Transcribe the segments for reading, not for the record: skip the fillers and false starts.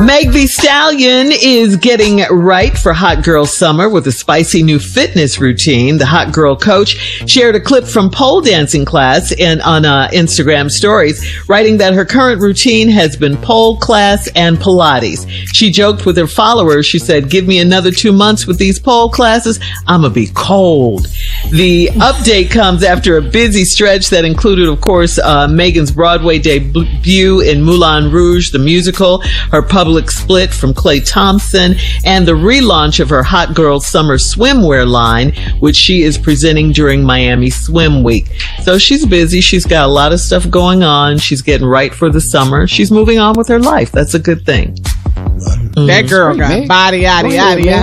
Meg Thee Stallion is getting right for Hot Girl Summer with a spicy new fitness routine. The Hot Girl coach shared a clip from pole dancing class on Instagram stories, writing that her current routine has been pole class and Pilates. She joked with her followers. She said, "Give me another 2 months with these pole classes, I'ma be cold." The update comes after a busy stretch that included, of course, Megan's Broadway debut in Moulin Rouge, the musical, her public split from Klay Thompson, and the relaunch of her Hot Girl Summer swimwear line, which she is presenting during Miami Swim Week. So she's busy. She's got a lot of stuff going on. She's getting right for the summer. She's moving on with her life. That's a good thing. That girl got body, yaddy.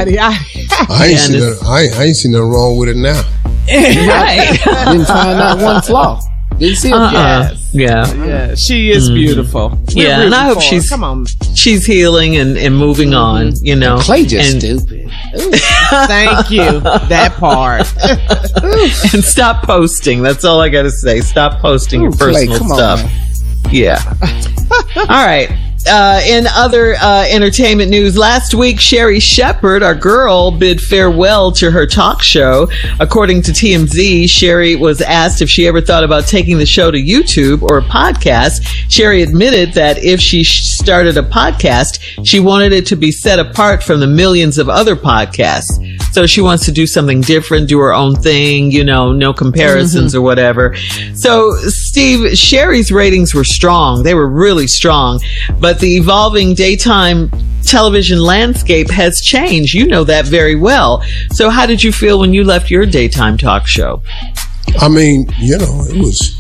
I ain't seen nothing wrong with it now. Right. Didn't find out one flaw. Didn't see it. Yeah. She is beautiful. Yeah, and I hope she's healing and moving on, you know. Klay just stupid. Thank you. That part. And stop posting. That's all I got to say. Stop posting your personal stuff. Yeah. All right. In other entertainment news, last week, Sherri Shepherd, our girl, bid farewell to her talk show. According to TMZ, Sherri was asked if she ever thought about taking the show to YouTube or a podcast. Sherri admitted that if she started a podcast, she wanted it to be set apart from the millions of other podcasts. So she wants to do something different, do her own thing, you know, no comparisons or whatever. So, Steve, Sherri's ratings were strong. They were really strong. But the evolving daytime television landscape has changed. You know that very well. So how did you feel when you left your daytime talk show? I mean, you know, it was,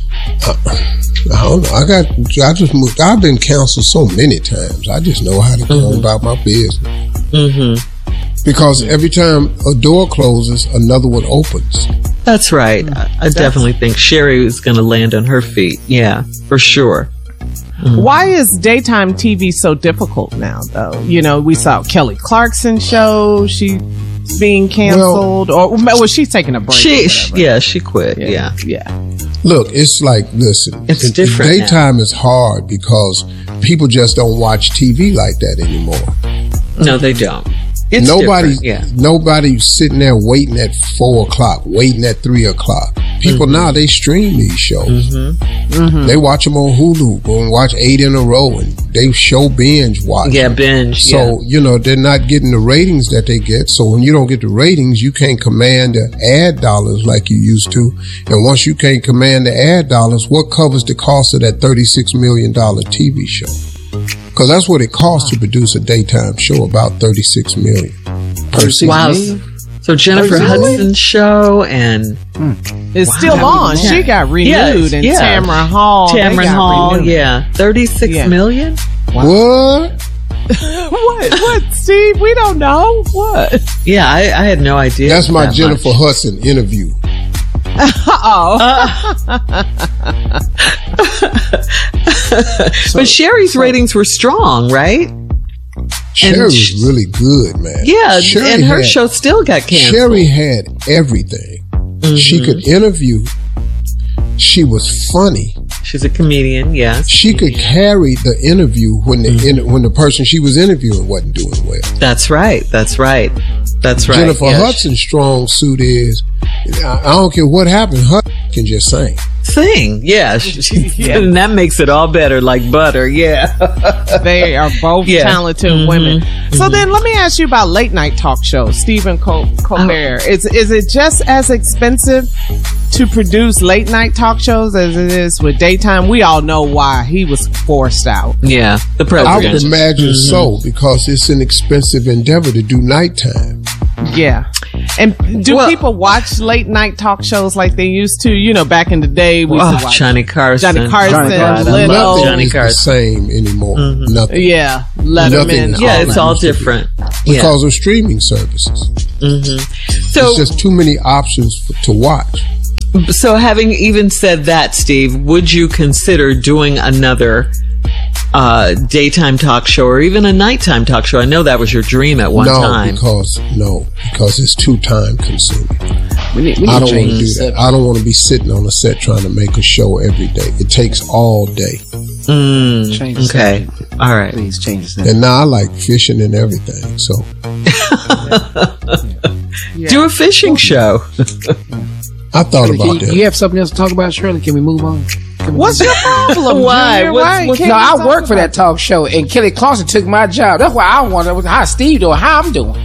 I don't know. I just moved. I've been counseled so many times. I just know how to go about my business. Because every time a door closes, another one opens. That's right. I definitely think Sherri is going to land on her feet. Yeah, for sure. Why is daytime TV so difficult now, though? You know, we saw Kelly Clarkson show. She's being canceled. Or she's taking a break. She quit. Yeah. Look, it's like, listen. It's different Daytime is hard because people just don't watch TV like that anymore. No, they don't. Nobody's sitting there waiting at 4 o'clock, waiting at 3 o'clock. People now, they stream these shows. They watch them on Hulu, go and watch 8 in a row, and they show binge watch. Yeah, binge. So, you know, they're not getting the ratings that they get. So when you don't get the ratings, you can't command the ad dollars like you used to. And once you can't command the ad dollars, what covers the cost of that $36 million TV show? Because that's what it costs to produce a daytime show, about $36 million. Wow. So Jennifer Hudson's show and it's still on. Yeah. She got renewed and Tamron Hall. $36 million? Wow. What? What, Steve? We don't know. What? Yeah, I had no idea. That's my Jennifer Hudson interview. But Sherri's ratings were strong, right? Sherri's really good, man. Yeah, and her show still got canceled. Sherri had everything. She could interview. She was funny. She's a comedian, yes. She could carry the interview when the person she was interviewing wasn't doing well. That's right. Jennifer Hudson's strong suit is, I don't care what happened, Hudson can just sing. Yeah. And that makes it all better, like butter, yeah. They are both talented women. So then let me ask you about late night talk shows. Stephen Colbert. Is it just as expensive to produce late night talk shows as it is with daytime? We all know why he was forced out. Yeah, the president. I would imagine so, because it's an expensive endeavor to do nighttime. Yeah. And do people watch late night talk shows like they used to? You know, back in the day, we used to watch Johnny Carson, Little. Nothing is the same anymore. Nothing. Yeah, Letterman. Yeah, it's all different because of streaming services. So there's just too many options to watch. So, having even said that, Steve, would you consider doing another daytime talk show or even a nighttime talk show? I know that was your dream at one time. Because it's too time consuming. We I don't want to do that. I don't want to be sitting on a set trying to make a show every day. It takes all day. Okay. All right. Please change that. And now I like fishing and everything. So do a fishing show. I thought about that. You have something else to talk about, Shirley? Can we move on? What's your problem? Why? No, I work for that talk show, and Kelly Clarkson took my job. That's why I wonder how Steve doing, how I'm doing.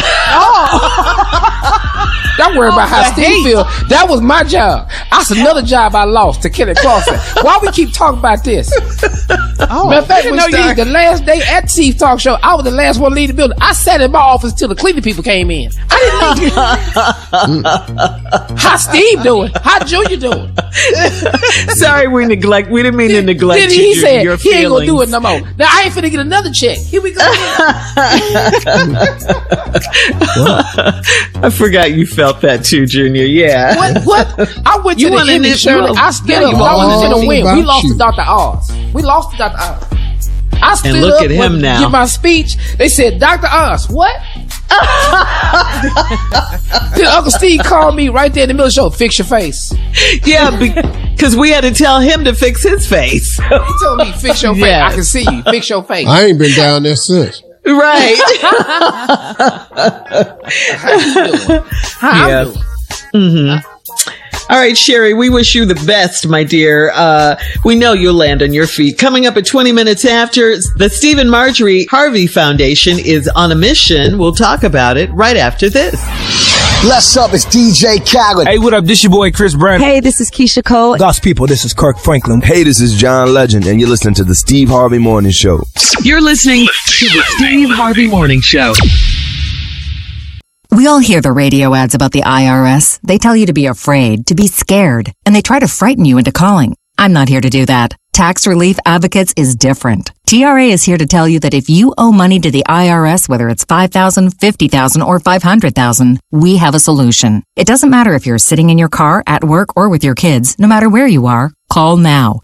Don't worry about how Steve feel. That was my job. That's another job I lost to Kelly Clarkson. Why we keep talking about this? Matter of fact, the last day at Steve Talk Show, I was the last one to leave the building. I sat in my office till the cleaning people came in. I didn't leave. How Steve doing? How Junior doing? Sorry, we didn't mean to neglect then you. He said your he ain't gonna feelings. do it no more. Now I ain't finna get another check. Here we go. I forgot you felt that too, Junior. Yeah. What? I went to the Emmy, Shirley. I stood up. I was in a win. We lost to Dr. Oz. I stood and look up at him now. Give my speech. They said, Dr. Oz, what? Then Uncle Steve called me right there in the middle of the show. Fix your face. Yeah, because we had to tell him to fix his face. He told me, fix your face. I can see you. Fix your face. I ain't been down there since. Right. How you doing? Mm-hmm. All right, Sherry, we wish you the best, my dear. We know you'll land on your feet. Coming up at 20 minutes after, the Stephen Marjorie Harvey Foundation is on a mission. We'll talk about it right after this. Bless up, it's DJ Khaled. Hey, what up? This your boy Chris Brown. Hey, this is Keisha Cole. God's people, this is Kirk Franklin. Hey, this is John Legend, and you're listening to the Steve Harvey Morning Show. You're listening to the Steve Harvey Morning Show. We all hear the radio ads about the IRS. They tell you to be afraid, to be scared, and they try to frighten you into calling. I'm not here to do that. Tax Relief Advocates is different. TRA is here to tell you that if you owe money to the IRS, whether it's $5,000, $50,000, or $500,000, we have a solution. It doesn't matter if you're sitting in your car, at work, or with your kids. No matter where you are, call now.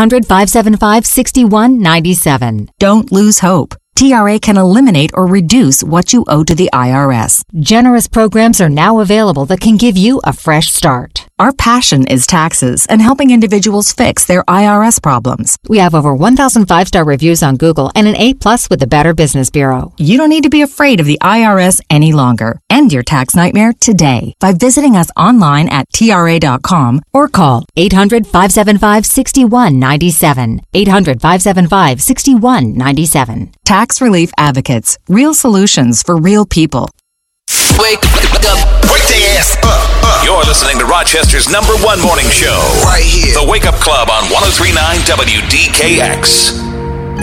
800-575-6197. Don't lose hope. TRA can eliminate or reduce what you owe to the IRS. Generous programs are now available that can give you a fresh start. Our passion is taxes and helping individuals fix their IRS problems. We have over 1,000 5-star reviews on Google and an A+ with the Better Business Bureau. You don't need to be afraid of the IRS any longer. End your tax nightmare today by visiting us online at TRA.com or call 800-575-6197. 800-575-6197. Tax Relief Advocates. Real solutions for real people. Wake up. Wake their ass up. You're listening to Rochester's #1 morning show. Right here. The Wake Up Club on 103.9 WDKX.